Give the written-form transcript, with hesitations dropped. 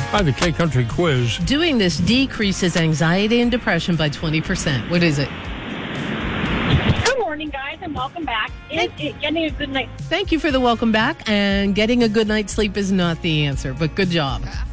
Hi, the K-Country Quiz. Doing this decreases anxiety and depression by 20%. What is it? Good morning, guys, and welcome back. Getting a good night. Thank you for the welcome back. And getting a good night's sleep is not the answer, but good job.